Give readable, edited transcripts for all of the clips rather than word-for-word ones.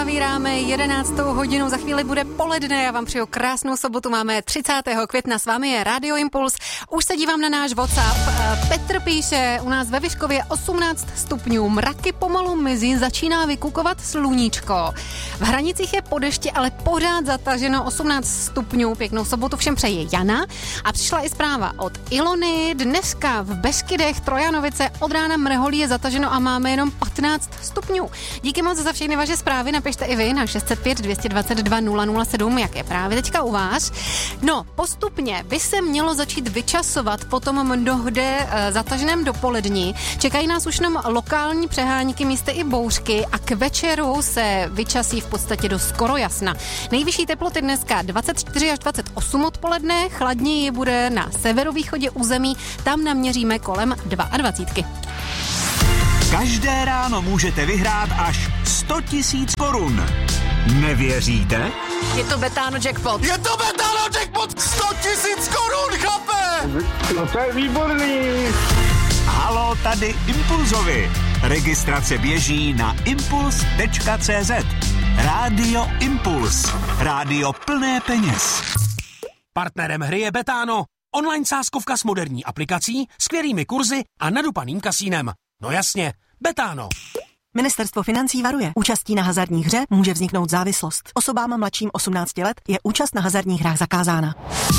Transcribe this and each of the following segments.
uzavíráme 11. hodinu, za chvíli bude poledne, já vám přeju krásnou sobotu, máme 30. května, s vámi je Radio Impuls, už se dívám na náš WhatsApp, Petr píše, u nás ve Vyškově 18 stupňů, mraky pomalu mizí, začíná vykukovat sluníčko, v Hranicích je po dešti, ale pořád zataženo 18 stupňů, pěknou sobotu všem přeje Jana a přišla i zpráva od Ilony, dneska v Beskydech Trojanovice od rána mrholí je zataženo a máme jenom 15 stupňů. Díky moc za všechny vaše zprávy, napište i vy na 605 222 007, jak je právě teďka u vás. No, postupně by se mělo začít vyčasovat po tom mnohde zataženém dopolední. Čekají nás už jenom lokální přehánky, místy i bouřky a k večeru se vyčasí v podstatě do skoro jasna. Nejvyšší teploty dneska 24 až 28 odpoledne, chladněji bude na severovýchodě území, tam naměříme kolem 22. Každé ráno můžete vyhrát až 100 000 korun. Nevěříte? Je to Betano jackpot. Je to Betano jackpot! 100 000 korun, chlape! No to je výborný! Halo, tady Impulzovi. Registrace běží na impuls.cz. Rádio Impuls. Rádio plné peněz. Partnerem hry je Betano. Online sázkovka s moderní aplikací, skvělými kurzy a nadupaným kasínem. No jasně, Betano. Ministerstvo financí varuje. Účastí na hazardní hře může vzniknout závislost. Osobám mladším 18 let je účast na hazardních hrách zakázána.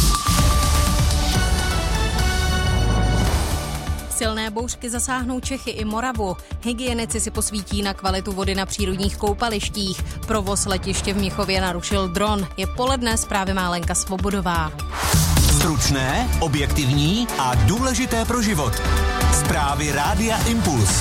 Silné bouřky zasáhnou Čechy i Moravu. Hygienici si posvítí na kvalitu vody na přírodních koupalištích. Provoz letiště v Mnichově narušil dron. Je poledne, zprávy má Lenka Svobodová. Stručné, objektivní a důležité pro život. Zprávy Rádia Impuls.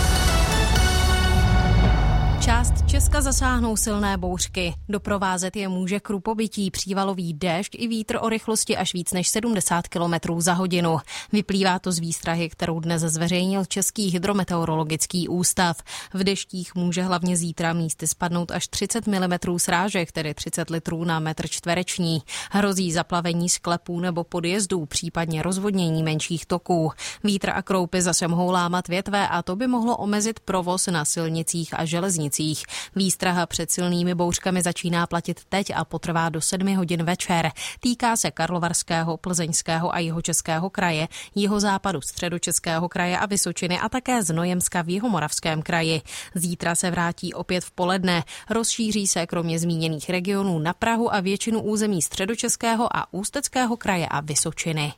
Část Česka zasáhnou silné bouřky. Doprovázet je může krupobytí, přívalový déšť i vítr o rychlosti až víc než 70 km za hodinu. Vyplývá to z výstrahy, kterou dnes zveřejnil Český hydrometeorologický ústav. V deštích může hlavně zítra místy spadnout až 30 mm srážek, tedy 30 litrů na metr čtvereční. Hrozí zaplavení sklepů nebo podjezdů, případně rozvodnění menších toků. Vítr a kroupy zase mohou lámat větve a to by mohlo omezit provoz na silnicích a železnicích. Výstraha před silnými bouřkami začíná platit teď a potrvá do 7 hodin večer. Týká se Karlovarského, Plzeňského a Jihočeského kraje, jihozápadu Středočeského kraje a Vysočiny a také Znojemska v Jihomoravském kraji. Zítra se vrátí opět v poledne. Rozšíří se kromě zmíněných regionů na Prahu a většinu území Středočeského a Ústeckého kraje a Vysočiny.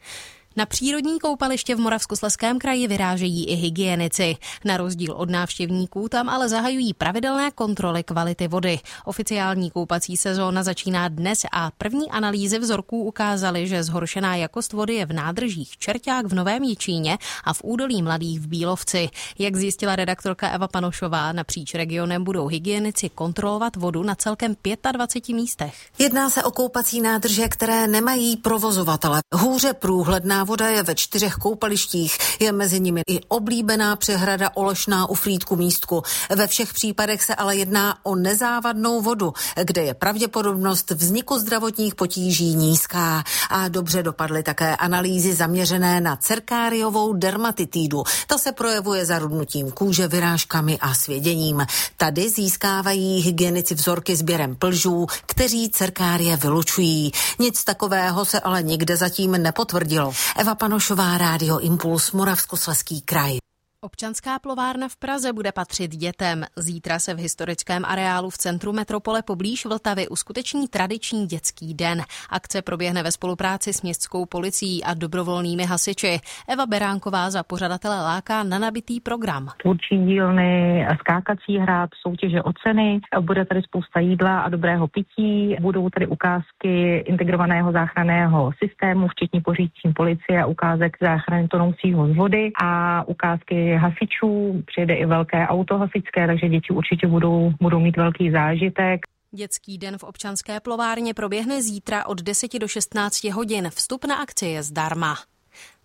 Na přírodní koupaliště v Moravskoslezském kraji vyrážejí i hygienici. Na rozdíl od návštěvníků tam ale zahajují pravidelné kontroly kvality vody. Oficiální koupací sezóna začíná dnes a první analýzy vzorků ukázaly, že zhoršená jakost vody je v nádržích Čerťák v Novém Jičíně a v údolí Mladých v Bílovci. Jak zjistila redaktorka Eva Panošová, napříč regionem budou hygienici kontrolovat vodu na celkem 25 místech. Jedná se o koupací nádrže, které nemají provozovatele. Hůře průhledná voda je ve 4 koupalištích. Je mezi nimi i oblíbená přehrada Olešná u Frýdku Místku. Ve všech případech se ale jedná o nezávadnou vodu, kde je pravděpodobnost vzniku zdravotních potíží nízká. A dobře dopadly také analýzy zaměřené na cerkáriovou dermatitidu. Ta se projevuje zarudnutím kůže, vyrážkami a svěděním. Tady získávají hygienici vzorky sběrem plžů, kteří cerkárie vylučují. Nic takového se ale nikde zatím nepotvrdilo. Eva Panošová, Rádio Impuls, Moravskoslezský kraj. Občanská plovárna v Praze bude patřit dětem. Zítra se v historickém areálu v centru metropole poblíž Vltavy uskuteční tradiční dětský den. Akce proběhne ve spolupráci s městskou policií a dobrovolnými hasiči. Eva Beránková za pořadatele láká na nabitý program. Tvůrčí dílny, skákací hrad, soutěže o ceny, bude tady spousta jídla a dobrého pití, budou tady ukázky integrovaného záchranného systému, včetně pořídí policie a ukázek záchrany tonoucího z vody a ukázky hasičů, přijede i velké auto hasičské, takže děti určitě budou mít velký zážitek. Dětský den v občanské plovárně proběhne zítra od 10 do 16 hodin. Vstup na akci je zdarma.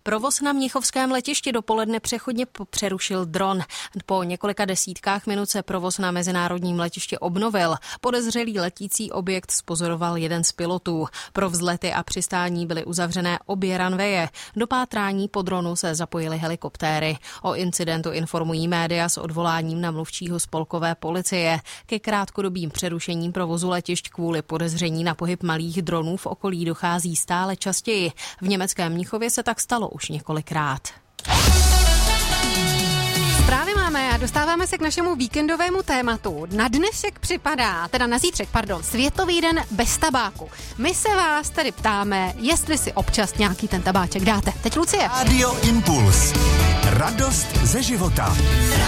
Provoz na mnichovském letišti dopoledne přechodně přerušil dron. Po několika desítkách minut se provoz na mezinárodním letišti obnovil. Podezřelý letící objekt zpozoroval jeden z pilotů. Pro vzlety a přistání byly uzavřené obě runwaye. Do pátrání po dronu se zapojily helikoptéry. O incidentu informují média s odvoláním na mluvčího spolkové policie. Ke krátkodobým přerušením provozu letišť kvůli podezření na pohyb malých dronů v okolí dochází stále častěji. V německém Mnichově se tak stalo už několikrát. Zprávy máme a dostáváme se k našemu víkendovému tématu. Na zítřek, Světový den bez tabáku. My se vás tedy ptáme, jestli si občas nějaký ten tabáček dáte. Teď Lucie. Radio Impuls. Radost ze života.